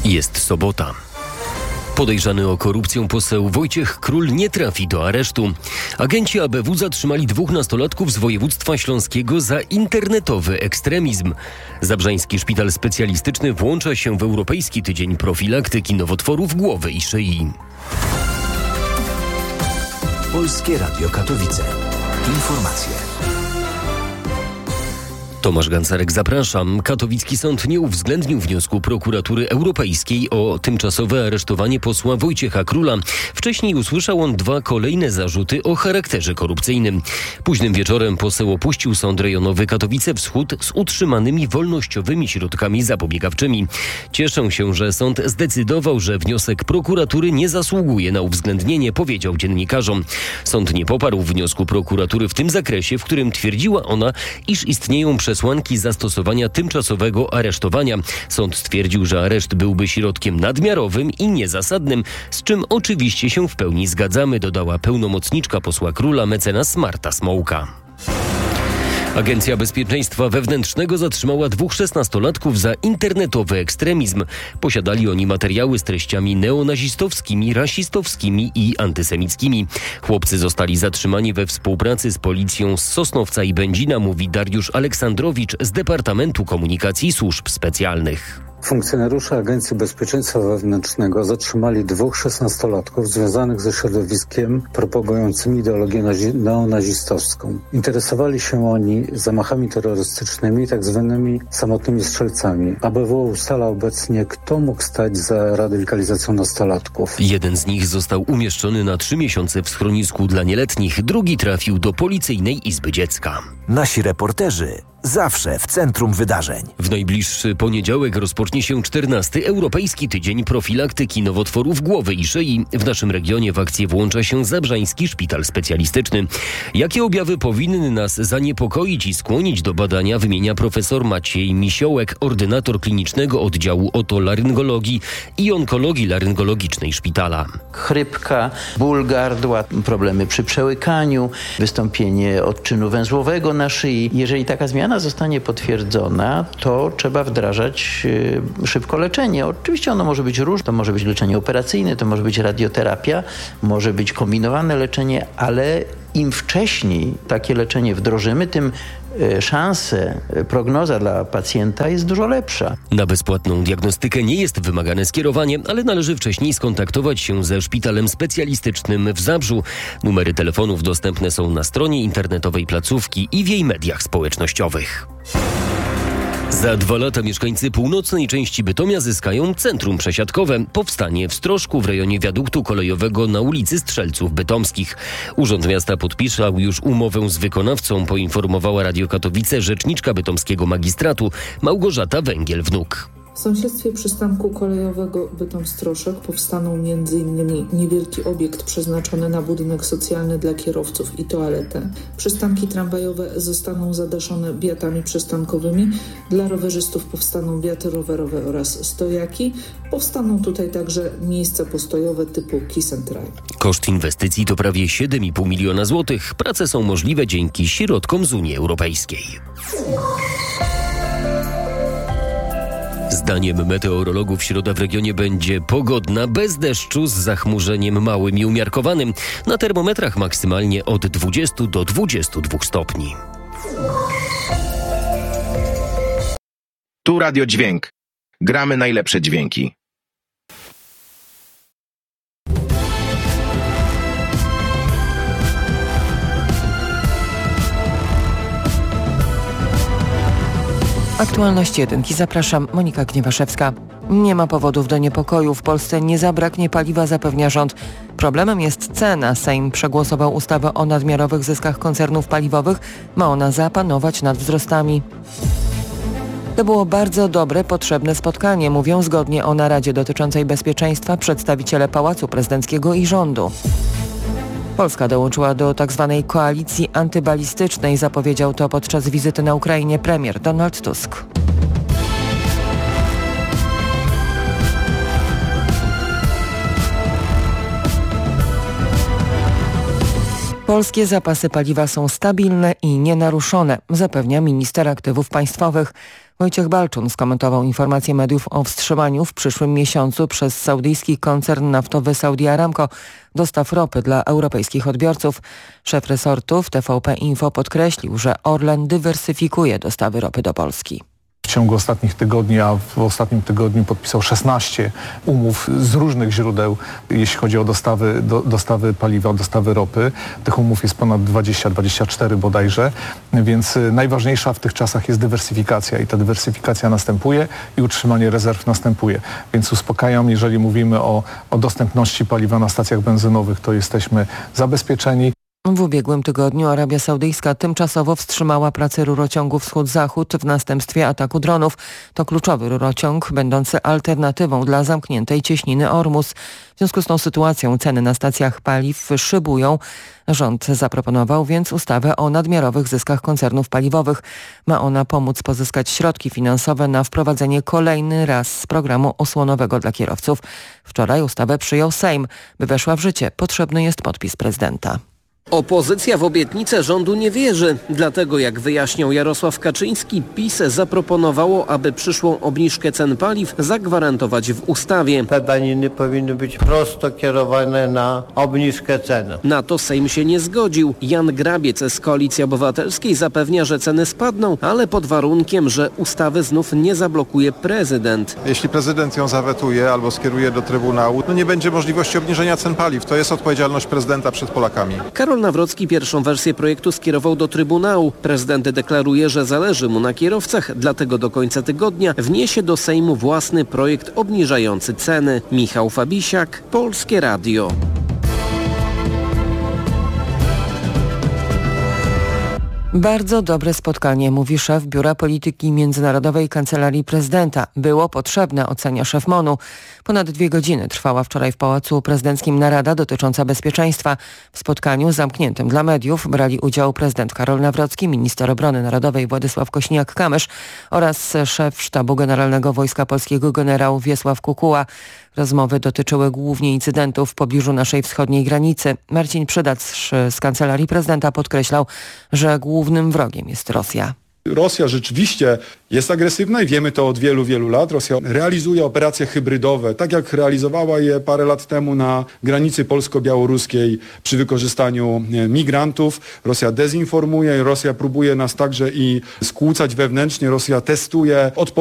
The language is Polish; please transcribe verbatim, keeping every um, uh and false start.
Jest sobota. Podejrzany o korupcję poseł Wojciech Król nie trafi do aresztu. Agenci A B W zatrzymali dwóch nastolatków z województwa śląskiego za internetowy ekstremizm. Zabrzański Szpital Specjalistyczny włącza się w Europejski Tydzień Profilaktyki Nowotworów Głowy i Szyi. Polskie Radio Katowice. Informacje. Tomasz Gancarek, zapraszam. Katowicki sąd nie uwzględnił wniosku prokuratury europejskiej o tymczasowe aresztowanie posła Wojciecha Króla. Wcześniej usłyszał on dwa kolejne zarzuty o charakterze korupcyjnym. Późnym wieczorem poseł opuścił Sąd Rejonowy Katowice Wschód z utrzymanymi wolnościowymi środkami zapobiegawczymi. Cieszę się, że sąd zdecydował, że wniosek prokuratury nie zasługuje na uwzględnienie, powiedział dziennikarzom. Sąd nie poparł wniosku prokuratury w tym zakresie, w którym twierdziła ona, iż istnieją przesłanki zastosowania tymczasowego aresztowania. Sąd stwierdził, że areszt byłby środkiem nadmiarowym i niezasadnym, z czym oczywiście się w pełni zgadzamy, dodała pełnomocniczka posła Króla mecenas Marta Smołka. Agencja Bezpieczeństwa Wewnętrznego zatrzymała dwóch szesnastolatków za internetowy ekstremizm. Posiadali oni materiały z treściami neonazistowskimi, rasistowskimi i antysemickimi. Chłopcy zostali zatrzymani we współpracy z policją z Sosnowca i Będzina, mówi Dariusz Aleksandrowicz z Departamentu Komunikacji Służb Specjalnych. Funkcjonariusze Agencji Bezpieczeństwa Wewnętrznego zatrzymali dwóch szesnastolatków związanych ze środowiskiem propagującym ideologię nazi- neonazistowską. Interesowali się oni zamachami terrorystycznymi, tak zwanymi samotnymi strzelcami. A B W ustala obecnie, kto mógł stać za radykalizacją nastolatków. Jeden z nich został umieszczony na trzy miesiące w schronisku dla nieletnich, drugi trafił do Policyjnej Izby Dziecka. Nasi reporterzy zawsze w centrum wydarzeń. W najbliższy poniedziałek rozpocznie się czternasty Europejski Tydzień Profilaktyki Nowotworów Głowy i Szyi. W naszym regionie w akcję włącza się Zabrzański Szpital Specjalistyczny. Jakie objawy powinny nas zaniepokoić i skłonić do badania, wymienia profesor Maciej Misiołek, ordynator klinicznego oddziału otolaryngologii i onkologii laryngologicznej szpitala. Chrypka, ból gardła, problemy przy przełykaniu, wystąpienie odczynu węzłowego na szyi. Jeżeli taka zmiana zostanie potwierdzona, to trzeba wdrażać y, szybko leczenie. Oczywiście ono może być różne, to może być leczenie operacyjne, to może być radioterapia, może być kombinowane leczenie, ale im wcześniej takie leczenie wdrożymy, tym y, szanse, y, prognoza dla pacjenta jest dużo lepsza. Na bezpłatną diagnostykę nie jest wymagane skierowanie, ale należy wcześniej skontaktować się ze szpitalem specjalistycznym w Zabrzu. Numery telefonów dostępne są na stronie internetowej placówki i w jej mediach społecznościowych. Za dwa lata mieszkańcy północnej części Bytomia zyskają centrum przesiadkowe. Powstanie w Stroszku w rejonie wiaduktu kolejowego na ulicy Strzelców Bytomskich. Urząd Miasta podpisał już umowę z wykonawcą, poinformowała Radio Katowice rzeczniczka bytomskiego magistratu Małgorzata Węgiel-Wnuk. W sąsiedztwie przystanku kolejowego Bytom-Stroszek powstaną między innymi niewielki obiekt przeznaczony na budynek socjalny dla kierowców i toaletę. Przystanki tramwajowe zostaną zadaszone wiatami przystankowymi. Dla rowerzystów powstaną wiaty rowerowe oraz stojaki. Powstaną tutaj także miejsca postojowe typu Kiss and Ride. Koszt inwestycji to prawie siedem i pół miliona złotych. Prace są możliwe dzięki środkom z Unii Europejskiej. Zdaniem meteorologów środa w regionie będzie pogodna, bez deszczu, z zachmurzeniem małym i umiarkowanym. Na termometrach maksymalnie od dwudziestu do dwudziestu dwóch stopni. Tu Radio Dźwięk. Gramy najlepsze dźwięki. Aktualności jedynki. Zapraszam, Monika Gniewaszewska. Nie ma powodów do niepokoju. W Polsce nie zabraknie paliwa, zapewnia rząd. Problemem jest cena. Sejm przegłosował ustawę o nadmiarowych zyskach koncernów paliwowych. Ma ona zapanować nad wzrostami. To było bardzo dobre, potrzebne spotkanie, mówią zgodnie o naradzie dotyczącej bezpieczeństwa przedstawiciele Pałacu Prezydenckiego i rządu. Polska dołączyła do tzw. koalicji antybalistycznej, zapowiedział to podczas wizyty na Ukrainie premier Donald Tusk. Polskie zapasy paliwa są stabilne i nienaruszone, zapewnia minister aktywów państwowych. Wojciech Balczun skomentował informację mediów o wstrzymaniu w przyszłym miesiącu przez saudyjski koncern naftowy Saudi Aramco dostaw ropy dla europejskich odbiorców. Szef resortu w T V P Info podkreślił, że Orlen dywersyfikuje dostawy ropy do Polski. W ciągu ostatnich tygodni, a w ostatnim tygodniu podpisał szesnaście umów z różnych źródeł, jeśli chodzi o dostawy, do, dostawy paliwa, dostawy ropy. Tych umów jest ponad dwadzieścia, dwadzieścia cztery bodajże, więc najważniejsza w tych czasach jest dywersyfikacja i ta dywersyfikacja następuje i utrzymanie rezerw następuje. Więc uspokajam, jeżeli mówimy o, o dostępności paliwa na stacjach benzynowych, to jesteśmy zabezpieczeni. W ubiegłym tygodniu Arabia Saudyjska tymczasowo wstrzymała pracę rurociągu Wschód-Zachód w następstwie ataku dronów. To kluczowy rurociąg będący alternatywą dla zamkniętej cieśniny Ormus. W związku z tą sytuacją ceny na stacjach paliw szybują. Rząd zaproponował więc ustawę o nadmiarowych zyskach koncernów paliwowych. Ma ona pomóc pozyskać środki finansowe na wprowadzenie kolejny raz z programu osłonowego dla kierowców. Wczoraj ustawę przyjął Sejm. By weszła w życie, potrzebny jest podpis prezydenta. Opozycja w obietnicę rządu nie wierzy. Dlatego, jak wyjaśniał Jarosław Kaczyński, PiS zaproponowało, aby przyszłą obniżkę cen paliw zagwarantować w ustawie. Te daniny powinny być prosto kierowane na obniżkę cen. Na to Sejm się nie zgodził. Jan Grabiec z Koalicji Obywatelskiej zapewnia, że ceny spadną, ale pod warunkiem, że ustawy znów nie zablokuje prezydent. Jeśli prezydent ją zawetuje albo skieruje do Trybunału, to nie będzie możliwości obniżenia cen paliw. To jest odpowiedzialność prezydenta przed Polakami. Karol Nawrocki pierwszą wersję projektu skierował do Trybunału. Prezydent deklaruje, że zależy mu na kierowcach, dlatego do końca tygodnia wniesie do Sejmu własny projekt obniżający ceny. Michał Fabisiak, Polskie Radio. Bardzo dobre spotkanie, mówi szef Biura Polityki Międzynarodowej Kancelarii Prezydenta. Było potrzebne, ocenia szef MONU. Ponad dwie godziny trwała wczoraj w Pałacu Prezydenckim narada dotycząca bezpieczeństwa. W spotkaniu zamkniętym dla mediów brali udział prezydent Karol Nawrocki, minister obrony narodowej Władysław Kośniak-Kamysz oraz szef Sztabu Generalnego Wojska Polskiego generał Wiesław Kukuła. Rozmowy dotyczyły głównie incydentów w pobliżu naszej wschodniej granicy. Marcin Przydacz z Kancelarii Prezydenta podkreślał, że głównym wrogiem jest Rosja. Rosja rzeczywiście jest agresywna i wiemy to od wielu, wielu lat. Rosja realizuje operacje hybrydowe, tak jak realizowała je parę lat temu na granicy polsko-białoruskiej przy wykorzystaniu migrantów. Rosja dezinformuje, Rosja próbuje nas także i skłócać wewnętrznie, Rosja testuje odpowiedź